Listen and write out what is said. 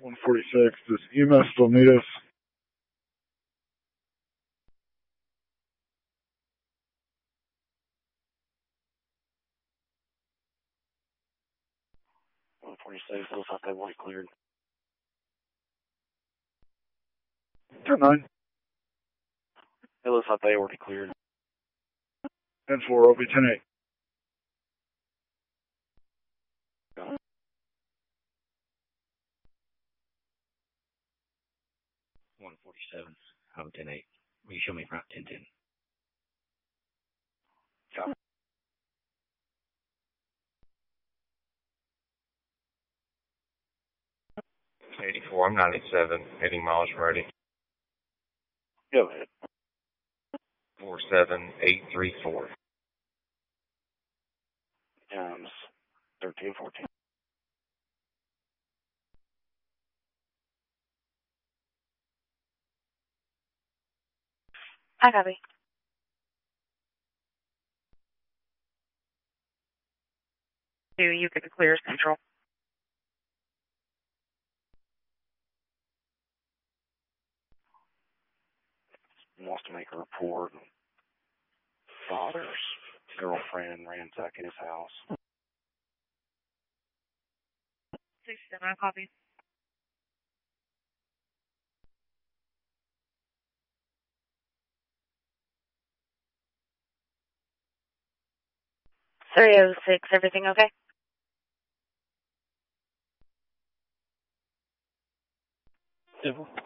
146. Does EMS still need us? It looks like they've already cleared. 10-9. It looks like they already cleared. 10-4, OB 10-8. 147. I'm 10-8. Will you show me front 10-10? Copy. 84, I'm 97, 80 miles ready. Go ahead. 47834. 1314. I copy. Do you get the clear central? Wants to make a report. Father's girlfriend ransacking his house. 67, I copy. .306, everything okay? Civil.